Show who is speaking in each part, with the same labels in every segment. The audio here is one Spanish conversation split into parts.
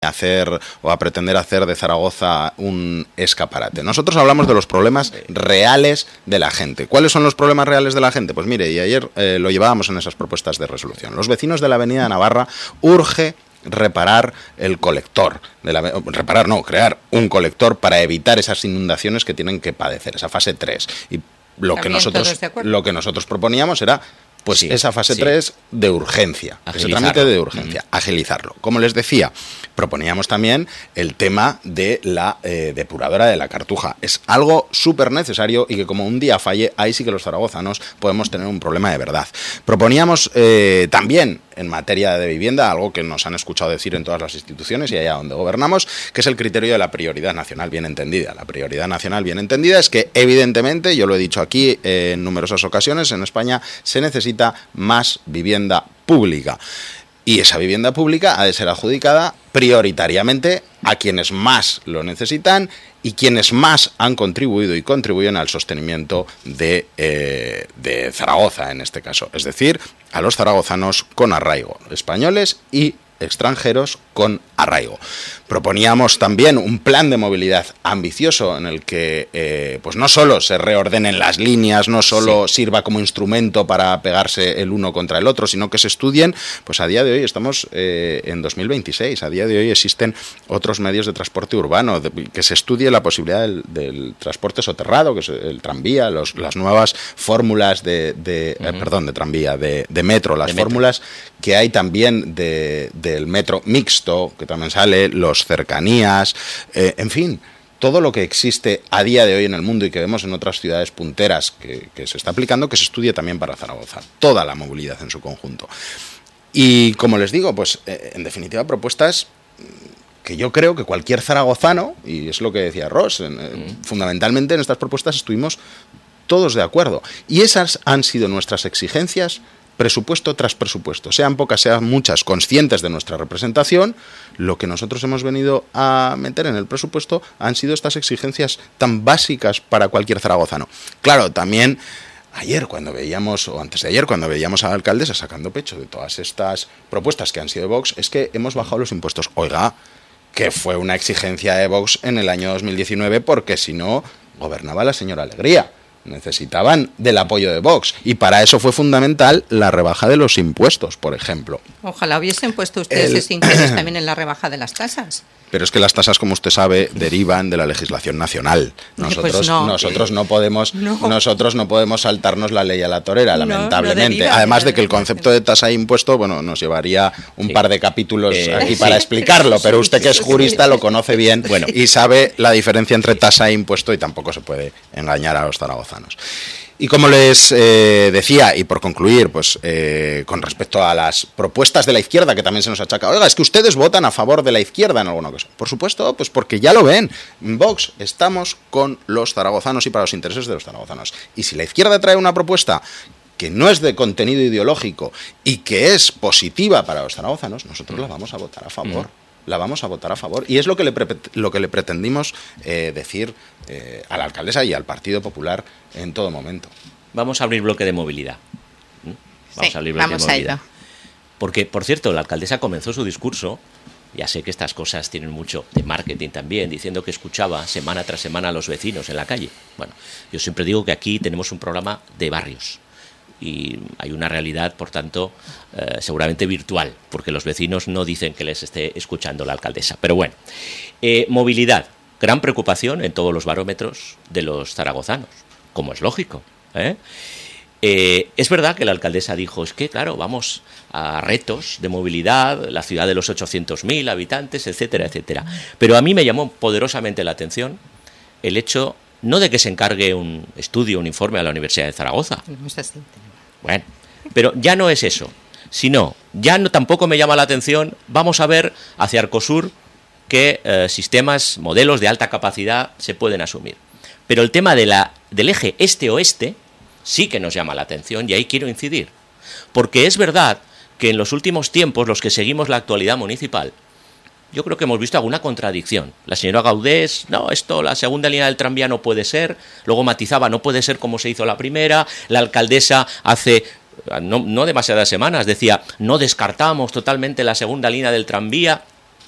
Speaker 1: hacer o a pretender hacer de Zaragoza un escaparate. Nosotros hablamos de los problemas reales de la gente. ¿Cuáles son los problemas reales de la gente? Pues mire, y ayer lo llevábamos en esas propuestas de resolución. Los vecinos de la Avenida Navarra urge reparar el colector, crear un colector para evitar esas inundaciones que tienen que padecer, esa fase 3. Y lo que nosotros proponíamos era pues sí, esa fase 3 de urgencia, ese trámite de urgencia, agilizarlo. Como les decía, proponíamos también el tema de la depuradora de la Cartuja. Es algo súper necesario y que como un día falle, ahí sí que los zaragozanos podemos tener un problema de verdad. Proponíamos también en materia de vivienda, algo que nos han escuchado decir en todas las instituciones y allá donde gobernamos, que es el criterio de la prioridad nacional bien entendida. La prioridad nacional bien entendida es que, evidentemente, yo lo he dicho aquí en numerosas ocasiones, en España se necesita más vivienda pública. Y esa vivienda pública ha de ser adjudicada prioritariamente a quienes más lo necesitan y quienes más han contribuido y contribuyen al sostenimiento de Zaragoza, en este caso. Es decir, a los zaragozanos con arraigo, españoles y extranjeros con arraigo. Proponíamos también un plan de movilidad ambicioso en el que pues no solo se reordenen las líneas, no solo sirva como instrumento para pegarse el uno contra el otro, sino que se estudien, pues a día de hoy estamos en 2026, a día de hoy existen otros medios de transporte urbano, que se estudie la posibilidad del transporte soterrado, que es el tranvía, las nuevas fórmulas de metro, las fórmulas que hay también del metro mixto, que también sale, los cercanías, en fin, todo lo que existe a día de hoy en el mundo y que vemos en otras ciudades punteras que se está aplicando, que se estudie también para Zaragoza, toda la movilidad en su conjunto. Y como les digo, pues en definitiva propuestas que yo creo que cualquier zaragozano, y es lo que decía Ross, fundamentalmente en estas propuestas estuvimos todos de acuerdo. Y esas han sido nuestras exigencias presupuesto tras presupuesto, sean pocas, sean muchas, conscientes de nuestra representación. Lo que nosotros hemos venido a meter en el presupuesto han sido estas exigencias tan básicas para cualquier zaragozano. Claro, también ayer cuando veíamos, o antes de ayer, cuando veíamos a la alcaldesa sacando pecho de todas estas propuestas que han sido de Vox, es que hemos bajado los impuestos. Oiga, que fue una exigencia de Vox en el año 2019, porque si no, gobernaba la señora Alegría. Necesitaban del apoyo de Vox y para eso fue fundamental la rebaja de los impuestos, por ejemplo.
Speaker 2: Ojalá hubiesen puesto ustedes ese interés también en la rebaja de las tasas.
Speaker 1: Pero es que las tasas, como usted sabe, derivan de la legislación nacional. Nosotros no podemos saltarnos la ley a la torera, lamentablemente. Además de que el concepto de tasa e impuesto, bueno, nos llevaría un par de capítulos aquí para explicarlo, pero usted que es jurista lo conoce bien y sabe la diferencia entre tasa e impuesto y tampoco se puede engañar a los zaragozanos. Y como les decía, y por concluir, pues con respecto a las propuestas de la izquierda, que también se nos achaca, oiga, es que ustedes votan a favor de la izquierda en alguna ocasión. Por supuesto, pues porque ya lo ven. En Vox estamos con los zaragozanos y para los intereses de los zaragozanos. Y si la izquierda trae una propuesta que no es de contenido ideológico y que es positiva para los zaragozanos, nosotros la vamos a votar a favor. La vamos a votar a favor. Y es lo que le pretendimos decir a la alcaldesa y al Partido Popular en todo momento.
Speaker 3: Vamos a abrir bloque de movilidad. Vamos a abrir bloque de movilidad. Porque, por cierto, la alcaldesa comenzó su discurso, ya sé que estas cosas tienen mucho de marketing también, diciendo que escuchaba semana tras semana a los vecinos en la calle. Bueno, yo siempre digo que aquí tenemos un programa de barrios. Y hay una realidad, por tanto, seguramente virtual, porque los vecinos no dicen que les esté escuchando la alcaldesa. Pero bueno, movilidad, gran preocupación en todos los barómetros de los zaragozanos, como es lógico. Es verdad que la alcaldesa dijo, es que claro, vamos a retos de movilidad, la ciudad de los 800.000 habitantes, etcétera, etcétera. Pero a mí me llamó poderosamente la atención el hecho, no de que se encargue un estudio, un informe a la Universidad de Zaragoza.
Speaker 2: No es así.
Speaker 3: Bueno, pero ya no es eso, sino, tampoco me llama la atención, vamos a ver hacia Arcosur qué sistemas, modelos de alta capacidad se pueden asumir. Pero el tema del eje este-oeste sí que nos llama la atención y ahí quiero incidir. Porque es verdad que en los últimos tiempos, los que seguimos la actualidad municipal, yo creo que hemos visto alguna contradicción. La señora Gaudés, la segunda línea del tranvía no puede ser, luego matizaba, no puede ser como se hizo la primera, la alcaldesa hace no demasiadas semanas decía, no descartamos totalmente la segunda línea del tranvía.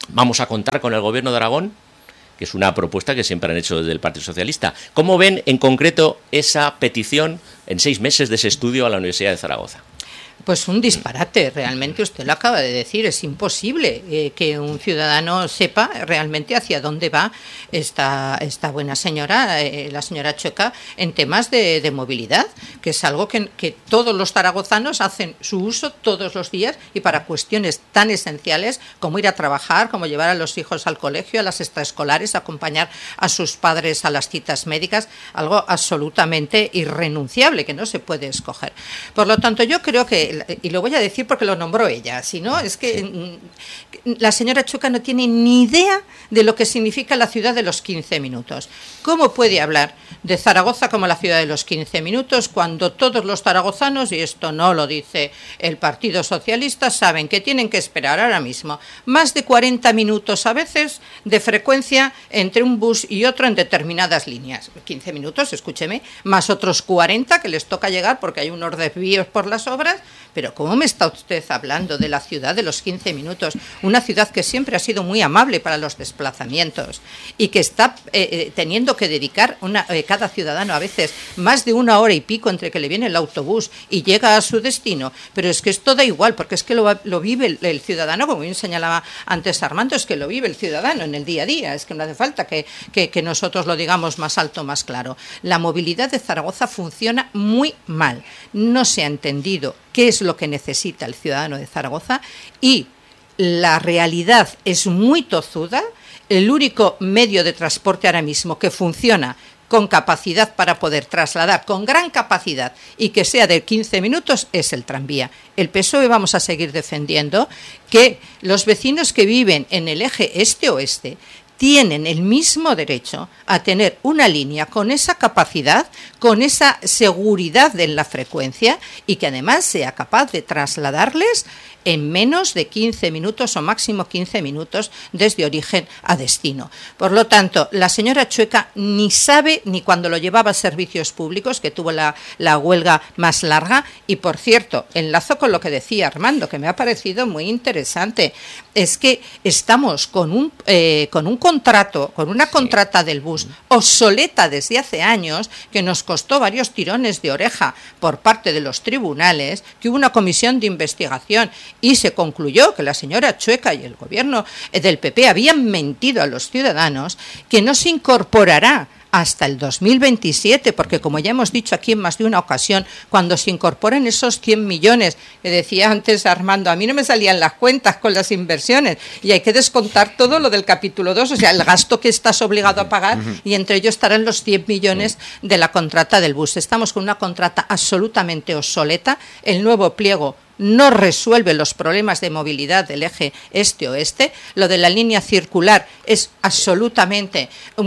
Speaker 3: vamos a contar con el Gobierno de Aragón, que es una propuesta que siempre han hecho desde el Partido Socialista. ¿Cómo ven en concreto esa petición en 6 meses de ese estudio a la Universidad de Zaragoza?
Speaker 2: Pues un disparate, realmente usted lo acaba de decir, es imposible que un ciudadano sepa realmente hacia dónde va esta buena señora, la señora Chueca, en temas de movilidad, que es algo que todos los zaragozanos hacen su uso todos los días y para cuestiones tan esenciales como ir a trabajar, como llevar a los hijos al colegio, a las extraescolares, acompañar a sus padres a las citas médicas, algo absolutamente irrenunciable que no se puede escoger. Por lo tanto, yo creo que, y lo voy a decir porque lo nombró ella, si no, es que la señora Chueca no tiene ni idea de lo que significa la ciudad de los 15 minutos. ¿Cómo puede hablar de Zaragoza como la ciudad de los 15 minutos cuando todos los zaragozanos, y esto no lo dice el Partido Socialista, saben que tienen que esperar ahora mismo más de 40 minutos a veces de frecuencia entre un bus y otro en determinadas líneas? 15 minutos, escúcheme, más otros 40 que les toca llegar porque hay unos desvíos por las obras. Pero ¿cómo me está usted hablando de la ciudad de los 15 minutos? Una ciudad que siempre ha sido muy amable para los desplazamientos y que está teniendo que dedicar cada ciudadano a veces más de 1 hora y pico entre que le viene el autobús y llega a su destino. Pero es que esto da igual, porque es que lo vive el ciudadano, como bien señalaba antes Armando, es que lo vive el ciudadano en el día a día. Es que no hace falta que nosotros lo digamos más alto, más claro. La movilidad de Zaragoza funciona muy mal. No se ha entendido qué es lo que necesita el ciudadano de Zaragoza y la realidad es muy tozuda. El único medio de transporte ahora mismo que funciona con capacidad para poder trasladar, con gran capacidad y que sea de 15 minutos es el tranvía. El PSOE vamos a seguir defendiendo que los vecinos que viven en el eje este-oeste tienen el mismo derecho a tener una línea con esa capacidad, con esa seguridad en la frecuencia y que además sea capaz de trasladarles en menos de 15 minutos o máximo 15 minutos desde origen a destino. Por lo tanto, la señora Chueca ni sabe ni cuando lo llevaba a servicios públicos, que tuvo la huelga más larga, y por cierto, enlazo con lo que decía Armando, que me ha parecido muy interesante, es que estamos con un contrato, con una contrata del bus obsoleta desde hace años, que nos costó varios tirones de oreja por parte de los tribunales, que hubo una comisión de investigación y se concluyó que la señora Chueca y el gobierno del PP habían mentido a los ciudadanos, que no se incorporará hasta el 2027, porque como ya hemos dicho aquí en más de una ocasión, cuando se incorporen esos 100 millones, que decía antes Armando, a mí no me salían las cuentas con las inversiones, y hay que descontar todo lo del capítulo 2, o sea, el gasto que estás obligado a pagar, y entre ellos estarán los 100 millones de la contrata del bus. Estamos con una contrata absolutamente obsoleta, el nuevo pliego no resuelve los problemas de movilidad del eje este-oeste. Lo de la línea circular es absolutamente,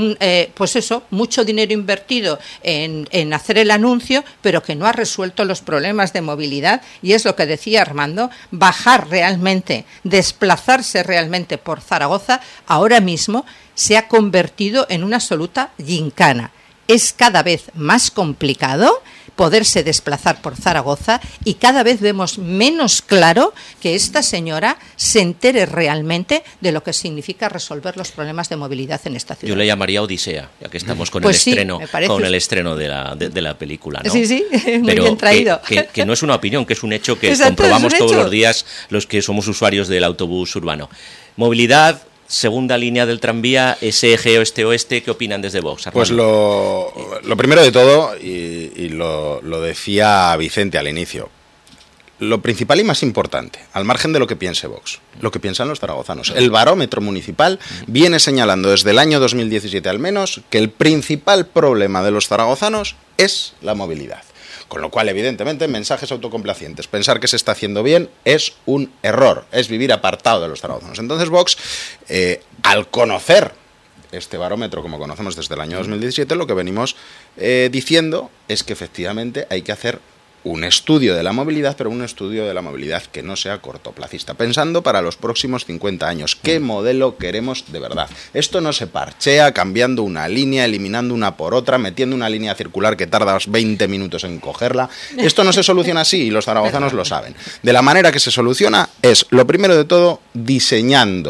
Speaker 2: mucho dinero invertido en hacer el anuncio, pero que no ha resuelto los problemas de movilidad, y es lo que decía Armando, bajar realmente, desplazarse realmente por Zaragoza, ahora mismo se ha convertido en una absoluta gincana. Es cada vez más complicado poderse desplazar por Zaragoza y cada vez vemos menos claro que esta señora se entere realmente de lo que significa resolver los problemas de movilidad en esta ciudad.
Speaker 3: Yo le llamaría Odisea, ya que estamos con
Speaker 2: pues
Speaker 3: el estreno de la película, ¿no?
Speaker 2: Sí, muy
Speaker 3: pero
Speaker 2: bien traído.
Speaker 3: Que no es una opinión, que es un hecho que
Speaker 2: Exacto,
Speaker 3: comprobamos
Speaker 2: es un
Speaker 3: todos
Speaker 2: hecho.
Speaker 3: los días los que somos usuarios del autobús urbano. Movilidad, segunda línea del tranvía, ese eje oeste-oeste, ¿qué opinan desde Vox, Armando?
Speaker 1: Pues lo primero de todo, y lo decía Vicente al inicio, lo principal y más importante, al margen de lo que piense Vox, lo que piensan los zaragozanos. El barómetro municipal viene señalando desde el año 2017 al menos que el principal problema de los zaragozanos es la movilidad. Con lo cual, evidentemente, mensajes autocomplacientes. Pensar que se está haciendo bien es un error, es vivir apartado de los zaragozanos. Entonces, Vox, al conocer este barómetro, como conocemos desde el año 2017, lo que venimos diciendo es que efectivamente hay que hacer un estudio de la movilidad, pero un estudio de la movilidad que no sea cortoplacista, pensando para los próximos 50 años. ¿Qué modelo queremos de verdad? Esto no se parchea cambiando una línea, eliminando una por otra, metiendo una línea circular que tardas 20 minutos en cogerla. Esto no se soluciona así y los zaragozanos lo saben. De la manera que se soluciona es, lo primero de todo, diseñando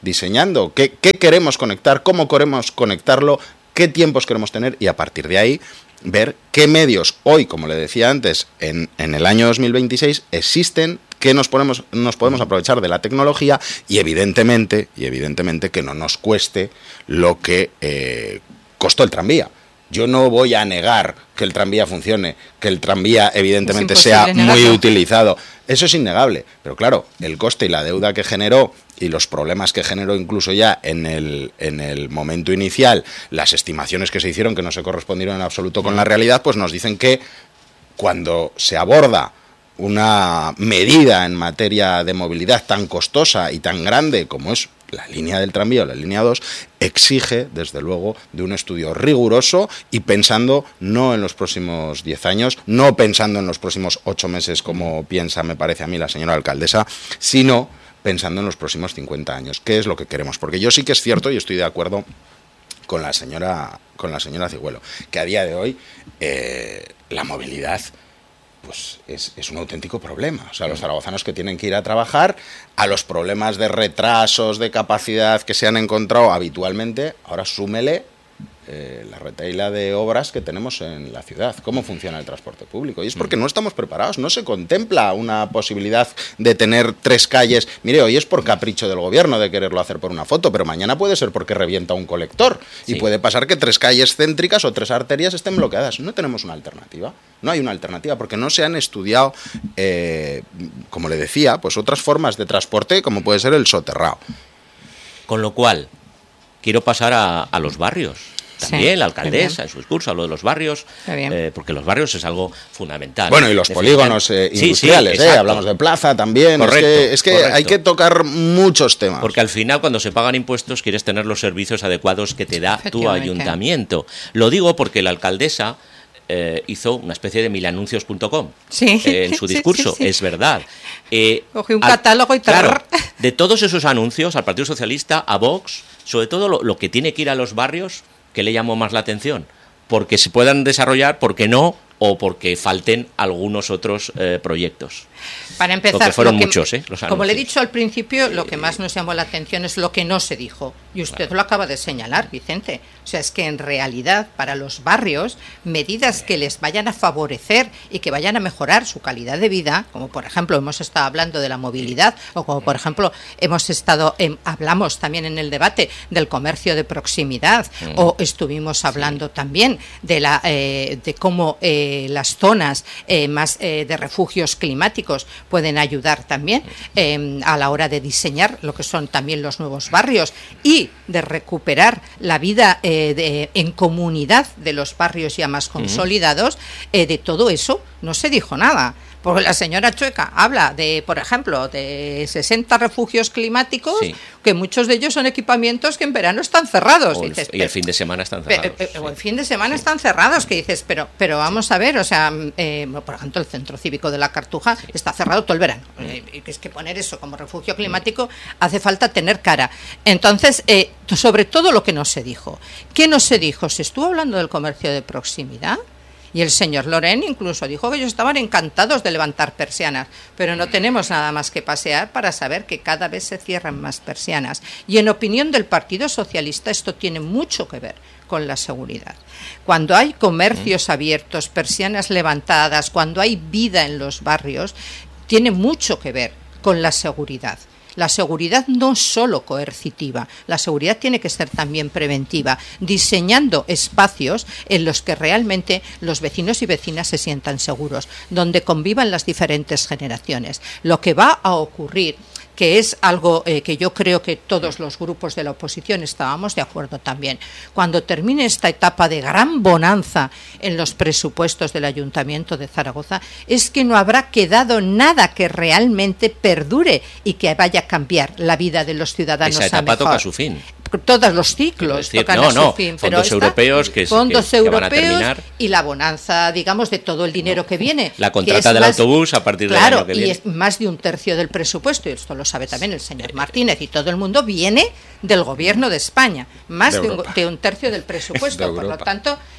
Speaker 1: diseñando qué queremos conectar, cómo queremos conectarlo, qué tiempos queremos tener y a partir de ahí ver qué medios hoy, como le decía antes, en el año 2026 existen, que nos podemos aprovechar de la tecnología y evidentemente que no nos cueste lo que costó el tranvía. Yo no voy a negar que el tranvía funcione, que el tranvía evidentemente sea muy utilizado. Eso es innegable. Pero claro, el coste y la deuda que generó y los problemas que generó incluso ya en el momento inicial, las estimaciones que se hicieron que no se correspondieron en absoluto con la realidad, pues nos dicen que cuando se aborda una medida en materia de movilidad tan costosa y tan grande como es la línea del tranvía o la línea 2, exige, desde luego, de un estudio riguroso y pensando no en los próximos 10 años, no pensando en los próximos 8 meses, como piensa, me parece a mí, la señora alcaldesa, sino pensando en los próximos 50 años. ¿Qué es lo que queremos? Porque yo sí que es cierto y estoy de acuerdo con la señora Cigüelo, que a día de hoy la movilidad pues es un auténtico problema. O sea, los zaragozanos que tienen que ir a trabajar, a los problemas de retrasos, de capacidad que se han encontrado habitualmente, ahora súmele la retahíla de obras que tenemos en la ciudad. ¿Cómo funciona el transporte público? Y es porque no estamos preparados, no se contempla una posibilidad de tener 3 calles. Mire, hoy es por capricho del gobierno de quererlo hacer por una foto, pero mañana puede ser porque revienta un colector. Y puede pasar que 3 calles céntricas o 3 arterias estén bloqueadas. No tenemos una alternativa. No hay una alternativa porque no se han estudiado, como le decía, pues otras formas de transporte como puede ser el soterrado.
Speaker 3: Con lo cual, quiero pasar a los barrios. También la alcaldesa en su discurso habló de los barrios, porque los barrios es algo fundamental.
Speaker 1: Bueno, y los polígonos industriales, hablamos de plaza también.
Speaker 3: Correcto,
Speaker 1: es que hay que tocar muchos temas.
Speaker 3: Porque al final, cuando se pagan impuestos, quieres tener los servicios adecuados que te da tu ayuntamiento. Lo digo porque la alcaldesa hizo una especie de milanuncios.com en su discurso, es verdad.
Speaker 2: Cogí un catálogo y
Speaker 3: claro, de todos esos anuncios, al Partido Socialista, a Vox, sobre todo lo que tiene que ir a los barrios, ¿qué le llamó más la atención? Porque se puedan desarrollar, porque no, o porque falten algunos otros proyectos.
Speaker 2: Para empezar,
Speaker 3: porque fueron muchos, los anuncios.
Speaker 2: Como le he dicho al principio, lo que más nos llamó la atención es lo que no se dijo. Y usted lo acaba de señalar, Vicente. O sea, es que en realidad, para los barrios, medidas que les vayan a favorecer y que vayan a mejorar su calidad de vida, como por ejemplo hemos estado hablando de la movilidad, o como por ejemplo hablamos también en el debate del comercio de proximidad, o estuvimos hablando también de cómo las zonas más de refugios climáticos pueden ayudar también a la hora de diseñar lo que son también los nuevos barrios y de recuperar la vida en comunidad de los barrios ya más consolidados. De todo eso no se dijo nada. Porque la señora Chueca habla de, por ejemplo, de 60 refugios climáticos, que muchos de ellos son equipamientos que en verano están cerrados.
Speaker 3: Y el fin de semana están cerrados.
Speaker 2: O el fin de semana están cerrados, que dices, pero vamos a ver, o sea, por ejemplo, el Centro Cívico de la Cartuja está cerrado todo el verano. Es que poner eso como refugio climático hace falta tener cara. Entonces, sobre todo lo que no se dijo. ¿Qué no se dijo? ¿Se estuvo hablando del comercio de proximidad? Y el señor Loren incluso dijo que ellos estaban encantados de levantar persianas, pero no tenemos nada más que pasear para saber que cada vez se cierran más persianas. Y en opinión del Partido Socialista esto tiene mucho que ver con la seguridad. Cuando hay comercios abiertos, persianas levantadas, cuando hay vida en los barrios, tiene mucho que ver con la seguridad. La seguridad no es solo coercitiva, la seguridad tiene que ser también preventiva, diseñando espacios en los que realmente los vecinos y vecinas se sientan seguros, donde convivan las diferentes generaciones. Lo que va a ocurrir, que es algo que yo creo que todos los grupos de la oposición estábamos de acuerdo también. Cuando termine esta etapa de gran bonanza en los presupuestos del Ayuntamiento de Zaragoza, es que no habrá quedado nada que realmente perdure y que vaya a cambiar la vida de los ciudadanos.
Speaker 3: Esa etapa toca su fin.
Speaker 2: Todos los ciclos tocan a su fin, pero
Speaker 3: fondos europeos que van a terminar,
Speaker 2: y la bonanza, digamos, de todo el dinero que viene.
Speaker 3: La contrata del autobús a partir del año que viene.
Speaker 2: Y es más de 1/3 del presupuesto, y esto lo sabe también el señor Martínez, y todo el mundo viene del gobierno de España, más de 1/3 del presupuesto. Por lo tanto,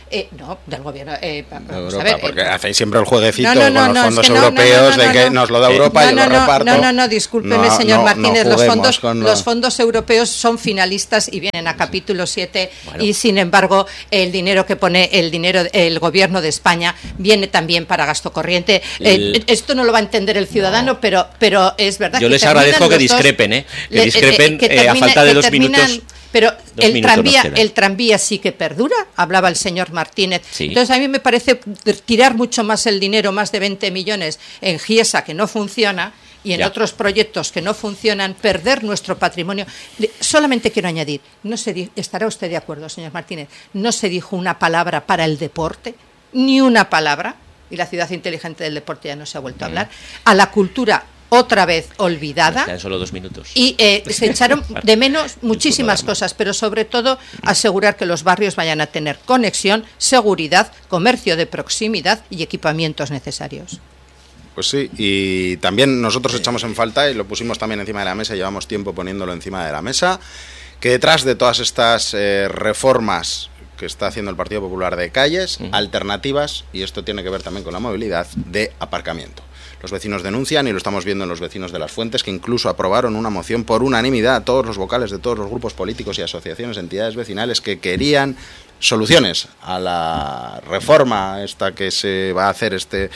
Speaker 2: No, del gobierno
Speaker 1: vamos a ver, porque hacéis siempre el jueguecito con los fondos europeos de que nos lo da Europa y lo reparto.
Speaker 2: No, discúlpeme, señor Martínez, los fondos europeos son finalistas y vienen a capítulo 7 y sin embargo el dinero que pone el gobierno de España viene también para gasto corriente. Esto no lo va a entender el ciudadano, pero es verdad.
Speaker 3: Yo les agradezco que discrepen, a falta de 2 minutos.
Speaker 2: Pero el tranvía sí que perdura, hablaba el señor Martínez.
Speaker 3: Sí.
Speaker 2: Entonces a mí me parece tirar mucho más el dinero, más de 20 millones en Giesa, que no funciona, y en otros proyectos que no funcionan, perder nuestro patrimonio. Solamente quiero añadir, estará usted de acuerdo, señor Martínez, no se dijo una palabra para el deporte, ni una palabra, y la ciudad inteligente del deporte ya no se ha vuelto a hablar, a la cultura otra vez olvidada.
Speaker 3: Nos quedan solo 2 minutos.
Speaker 2: Y se echaron de menos muchísimas cosas, pero sobre todo asegurar que los barrios vayan a tener conexión, seguridad, comercio de proximidad y equipamientos necesarios.
Speaker 1: Pues sí, y también nosotros echamos en falta, y lo pusimos también encima de la mesa, llevamos tiempo poniéndolo encima de la mesa, que detrás de todas estas reformas que está haciendo el Partido Popular de calles, alternativas, y esto tiene que ver también con la movilidad, de aparcamiento. Los vecinos denuncian, y lo estamos viendo en los vecinos de Las Fuentes, que incluso aprobaron una moción por unanimidad, todos los vocales de todos los grupos políticos y asociaciones, entidades vecinales, que querían soluciones a la reforma esta que se va a hacer,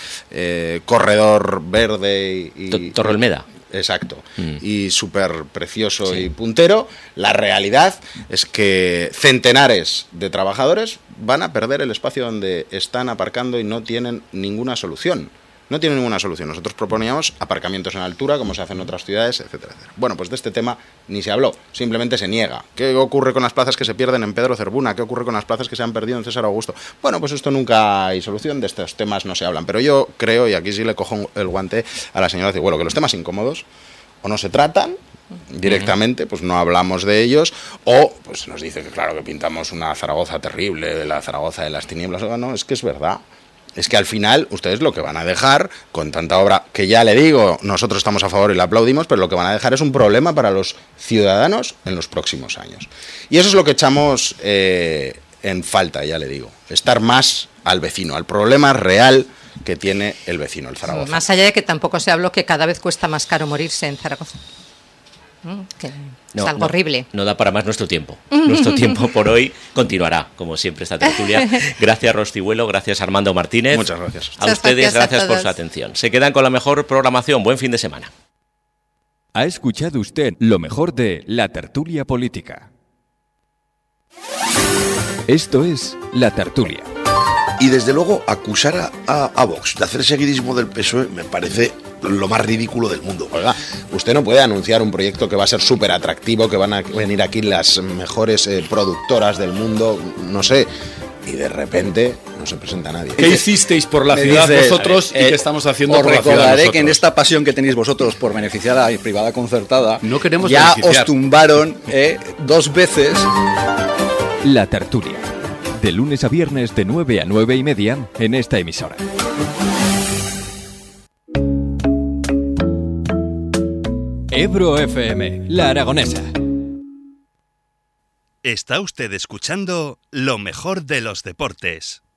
Speaker 1: corredor verde y
Speaker 3: Torrealmeda.
Speaker 1: Exacto, y súper precioso y puntero. La realidad es que centenares de trabajadores van a perder el espacio donde están aparcando y no tienen ninguna solución. No tiene ninguna solución. Nosotros proponíamos aparcamientos en altura, como se hace en otras ciudades, etcétera, etcétera. Bueno, pues de este tema ni se habló, simplemente se niega. ¿Qué ocurre con las plazas que se pierden en Pedro Zerbuna? ¿Qué ocurre con las plazas que se han perdido en César Augusto? Bueno, pues esto nunca hay solución, de estos temas no se hablan. Pero yo creo, y aquí sí le cojo el guante a la señora Cigüelo, que los temas incómodos o no se tratan directamente, pues no hablamos de ellos, o pues nos dice que claro, que pintamos una Zaragoza terrible, la Zaragoza de las tinieblas. No, es que es verdad. Es que al final ustedes lo que van a dejar con tanta obra, que ya le digo, nosotros estamos a favor y la aplaudimos, pero lo que van a dejar es un problema para los ciudadanos en los próximos años. Y eso es lo que echamos en falta, ya le digo, estar más al vecino, al problema real que tiene el vecino, el Zaragoza.
Speaker 2: Más allá de que tampoco se habló que cada vez cuesta más caro morirse en Zaragoza. Es algo horrible.
Speaker 3: No da para más nuestro tiempo. Nuestro tiempo por hoy continuará, como siempre, esta tertulia. Gracias, Ros Cigüelo, gracias, Armando Martínez.
Speaker 1: Muchas gracias.
Speaker 3: A ustedes, gracias por su atención. Se quedan con la mejor programación. Buen fin de semana.
Speaker 4: Ha escuchado usted lo mejor de La Tertulia Política. Esto es La Tertulia.
Speaker 5: Y desde luego acusar a Vox de hacer seguidismo del PSOE me parece lo más ridículo del mundo.
Speaker 1: Oiga, usted no puede anunciar un proyecto que va a ser súper atractivo, que van a venir aquí las mejores productoras del mundo, no sé, y de repente no se presenta nadie.
Speaker 6: ¿Qué hicisteis por la ciudad vosotros y qué estamos haciendo por la ciudad nosotros? Os recordaré que en esta pasión que tenéis vosotros por beneficiar a la privada concertada, no queremos
Speaker 5: ya os tumbaron 2 veces.
Speaker 4: La Tertulia, de lunes a viernes de 9 a 9 y media en esta emisora. Ebro FM, La Aragonesa.
Speaker 7: Está usted escuchando lo mejor de los deportes.